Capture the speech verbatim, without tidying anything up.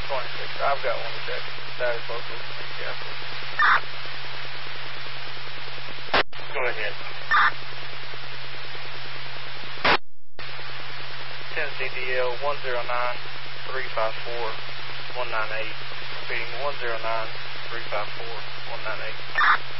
twenty-six. I've got one check. Status local. Go ahead. Tennessee D L one zero nine three five four one nine eight. Repeating one zero nine three five four one nine eight.